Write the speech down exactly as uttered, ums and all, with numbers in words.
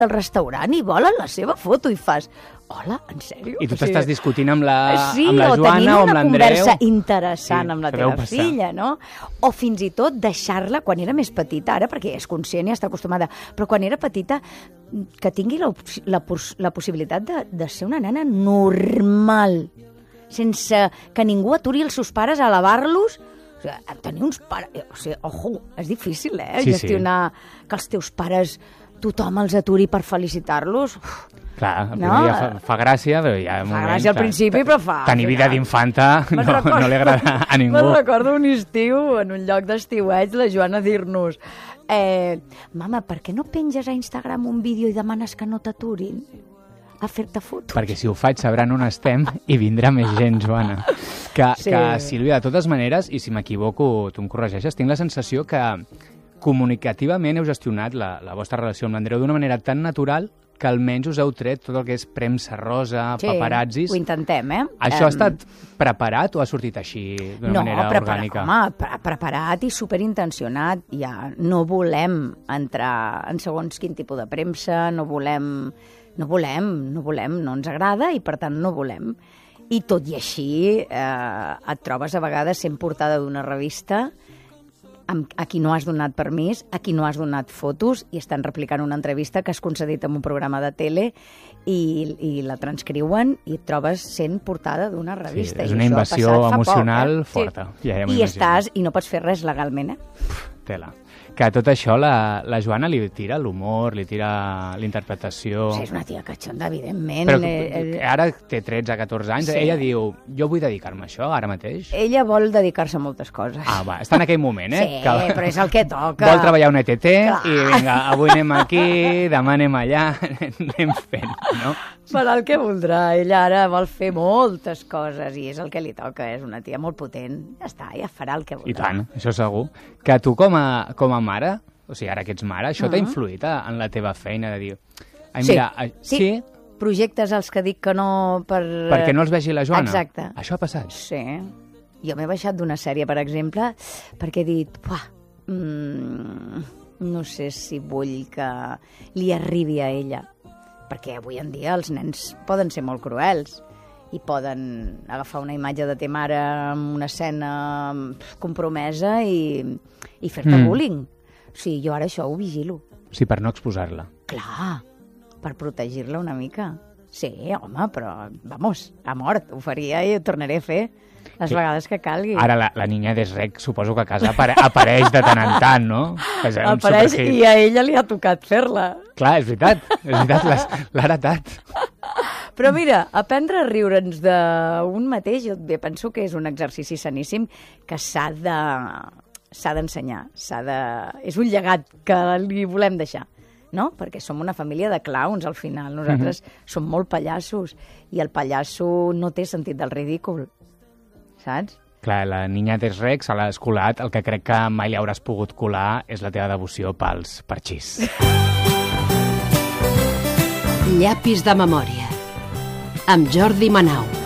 al restaurant i volen la seva foto i fas... Hola, en sèrio? I tu t'estàs discutint amb la, sí, amb la Joana o amb l'Andreu? Sí, o tenint una conversa interessant sí, amb la teva filla, no? O fins i tot deixar-la, quan era més petita, ara perquè és conscient i està acostumada, però quan era petita, que tingui la, la, la possibilitat de, de ser una nena normal, sense que ningú aturi els seus pares a lavar-los. O sigui, tenir uns pares... O sigui, ojo, és difícil, eh? Sí, gestionar sí. que els teus pares tothom els aturi per felicitar-los. Clar, no? ja fa, fa gràcia, però ja... Fa moment, gràcia al principi, però fa... Tenir vida d'infanta no, recordo, no li agrada a ningú. Me'n recordo un estiu, en un lloc d'estiueig, la Joana dir-nos eh, mama, per què no penges a Instagram un vídeo i demanes que no t'aturin a fer-te fotos? Perquè si ho faig sabran on estem i vindrà més gent, Joana. Que, sí. que Sílvia, de totes maneres, i si m'equivoco tu em corregeixes, tinc la sensació que comunicativament heu gestionat la, la vostra relació amb l'Andreu d'una manera tan natural que almenys us heu tret tot el que és premsa rosa, sí, paparazzis. Ho intentem, eh? Això um... ha estat preparat o ha sortit així d'una no, manera prepara, orgànica? No, home, pre preparat i superintencionat. Ja no volem entrar en segons quin tipus de premsa, no volem, no volem, no volem, no ens agrada i per tant no volem. I tot i així eh, et trobes a vegades sent portada d'una revista a qui no has donat permís, a qui no has donat fotos, i estan replicant una entrevista que has concedit en un programa de tele i, i la transcriuen i et trobes sent portada d'una revista. Sí, és I una invasió emocional poc, eh? forta. Sí. Ja, ja I estàs, i no pots fer res legalment, eh? Pff, tela. Que a tot això la, la Joana li tira l'humor, li tira l'interpretació... Sí, és una tia catxonda, evidentment. Però eh, ara té tretze catorze anys, sí. Ella diu, jo vull dedicar-me a això ara mateix. Ella vol dedicar-se a moltes coses. Ah, va, està en aquell moment, eh? Sí, que... però és el que toca. Vol treballar un E T T Clar. I vinga, avui anem aquí, demà anem allà, anem fent, no? Farà el que voldrà. Ella ara vol fer moltes coses i és el que li toca. És una tia molt potent. Ja està, ja farà el que voldrà. I tant, això segur. Que tu com a, com a mare, o sigui, ara que ets mare, això uh -huh. t'ha influït en la teva feina de dir... Ai, sí, mira, sí. sí. Projectes als que dic que no per... Perquè no els vegi la Joana? Exacte. Això ha passat? Sí. Jo m'he baixat d'una sèrie, per exemple, perquè he dit, uah, mmm, no sé si vull que li arribi a ella. Perquè avui en dia els nens poden ser molt cruels i poden agafar una imatge de ta mare amb una escena compromesa i, i fer-te mm. bullying. O sigui, jo ara això ho vigilo. Sí, per no exposar-la. Clar, per protegir-la una mica. Sí, home, però, vamos, a mort, ho faria i ho tornaré a fer les sí. vegades que calgui. Ara la, la niña d'Esrec suposo que a casa apare apareix de tant en tant, no? És apareix i a ella li ha tocat fer-la. Clar, és veritat, és veritat, l'ha heretat. Però mira, aprendre a riure'ns d'un mateix, jo bé, penso que és un exercici saníssim que s'ha de s'ha d'ensenyar, s'ha de... és un llegat que li volem deixar, no? Perquè som una família de clowns, al final. Nosaltres mm-hmm. som molt pallassos i el pallasso no té sentit del ridícul, saps? Clar, la niña d'Esrec se l'ha escolat, el que crec que mai li hauràs pogut colar és la teva devoció pels parxís. Llapis de memòria amb Jordi Manau.